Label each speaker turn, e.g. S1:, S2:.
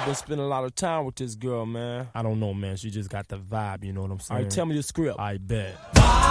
S1: been spending a lot of time with this girl, man.
S2: I don't know, man. She just got the vibe, you know what I'm saying?
S1: All right, tell me the script.
S2: I bet.